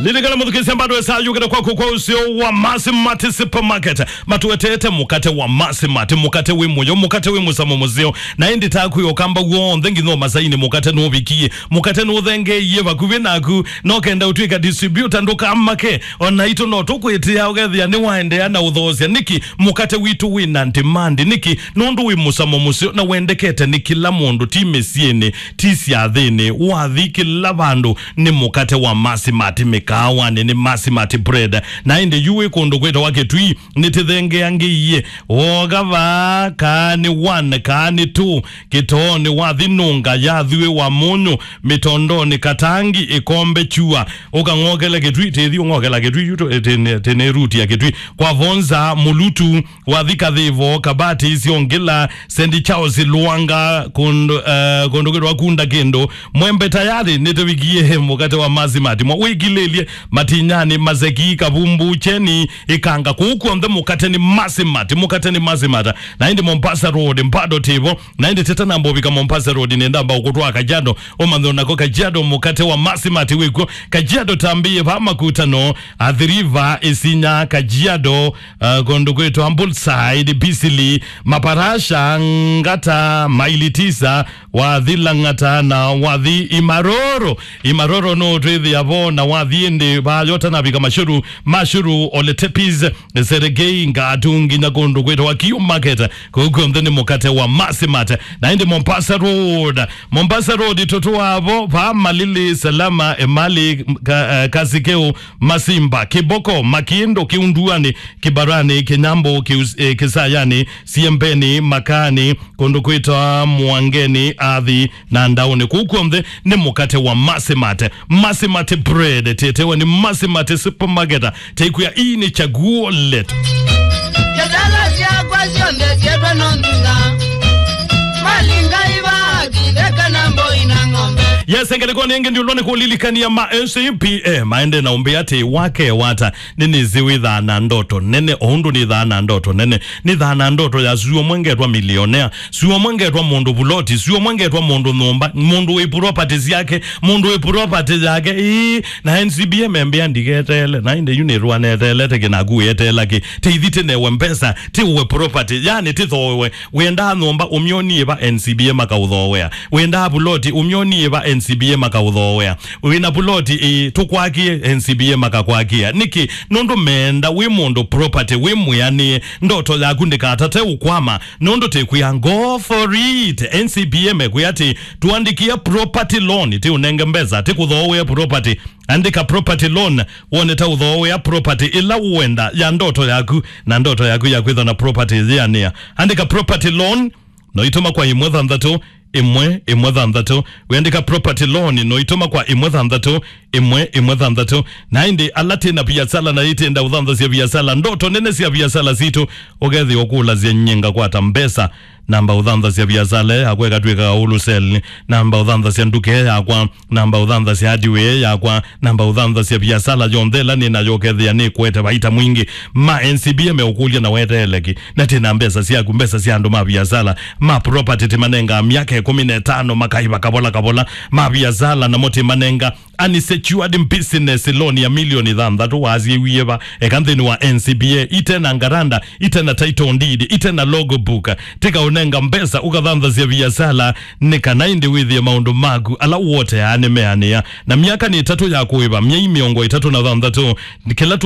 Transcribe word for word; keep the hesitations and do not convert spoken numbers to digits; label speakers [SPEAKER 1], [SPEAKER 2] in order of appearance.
[SPEAKER 1] Liligala mudukisi ambado esa yugada kwa kukwa usio wa Masimati Supermarket. Matuwetete mukate wa Masimati, mukate wimuyo, mukate wimusamo muzio. Na indi taku yokamba uon, thengi no masaini mukate no vikie. Mukate no thenge yeva kuvinaku, no kenda utuika distributor ndoka amake. Ona ito no toku iti ya ugethi ya niwaende ya na udhosia. Niki mukate witu wina ntimandi. Niki nondu wimusamo muzio na wendekete niki la mundu time siene, tisi adhene, uadhi kila vandu ni mukate wa Masimati mikawa ni Masimati bread. Na inde yuwe kondo kweta wake tui nitithenge yangi iye ogava kani one kani two kitoni wathi nunga yathiwe wa munyu mitondoni katangi ikombe chua oka ngokela ketui tethi ngokela ketui yuto tene, tene ruti ya ketui kwa vonza mulutu wathi kathivo kabati isi ongila sendi chao siluanga kondo, uh, kondo kweta wakunda kendo mwembe tayari nitewikie mukate wa Masimati mwa wikilelie matinyani mazeki kabumbu cheni ikanga kuku mde mukate ni Masimati mukate ni Masimati na indi Mombasa Road mpado tivo na indi teta na mbovika Mombasa Road nenda mba ukutua Kajiado omando nako Kajiado mukate wa Masimati wiko Kajiado tambie vama kutano adhiriva isinya Kajiado uh, kondo kwetu Ambulside Bisili Maparasha ngata maili tisa wadhi langata na wadhi Imaroro Imaroro no trethi yavo na wadhi ende bayota na bika mashuru mashuru ole tepiz seregei ngatungi na kondo kwetu wa Kiu Market kuku mdeni mukate wa Masimati na indi Mombasa Road Mombasa Road itoto wavo pa malili salama emali ka, uh, kasikeo Masimba Kiboko Makindo Kiunduani Kibarani Kinyambo Kius, eh, Kisayani Siembeni Makani kondo kwetu Mwangeni Adhi na Ndauni kuku mde ni mukate wa Masimati Masimati bread tetewa ni Masimati Supermarket teiku ya ini chaguo letu
[SPEAKER 2] Yadala siya kwa shonde siyepe nonduna Malinga iwa kideka nambo ina ngombe
[SPEAKER 1] Yes, engeleko ni engendi ulone kulilikani ya ma N C P A maende na umbiati wake wata nini ziwi dhana ndoto nene ondu ni dhana ndoto nene ni dhana ndoto ya suyo mwengetwa milionea suyo mwengetwa mundu buloti suyo mwengetwa mundu nomba mundu we properties yake mundu we properties yake ii na N C P A membea ndiketele na inde yunirua netele teke na gu etele ki teithite ne wembesa ti uwe property yani ti thowe wenda nomba umyoni eba N C P A maka udhowea wenda buloti umyoni eba N C B A maka udhowea wina buloti e, tukwakie N C B A maka kwakia niki nondo menda we mundu property we muyani ndoto ya kundikata te ukwama nondo te kuya go for it N C B A mekuyati tuandikia property loan ti unenge mbeza ti kudhowea property andika property loan wone ta udhowea property ila uenda ya ndoto yaku na ndoto yaku ya kwitha na property ziania andika property loan no itoma kwa imwetha mdhato imwe imwe thandatu wendika property loan no itoma kwa imwe thandatu imwe imwe thandatu na indi alati na biasala na ite nda uthandha sia biasala ndoto nene sia biasala zitu ogethi okula sia nyenga kwa tambesa namba uthandha sia biasala akweka tweka ulusel namba uthandha sia nduke yakwa namba uthandha sia adiwe yakwa namba uthandha sia biasala yondela ni na yogethi ni kwete baita mwingi ma N C B A meukulia na weteleki na tena mbesa sia kumbesa sia ndo ma biasala ma property timanenga miaka kumi na tano makaiba kabola kabola mabiazala na moti manenga ani secured business loan ya milioni thandatu wazi wieva ekanthini wa N C B A itena ngaranda itena title deed itena logo book tika unenga mbesa ukathandha sia biasala nika indi withi maundu magu ala wote ane meania na miaka ni tatu ya kuiba miei miongo itatu na thandatu kila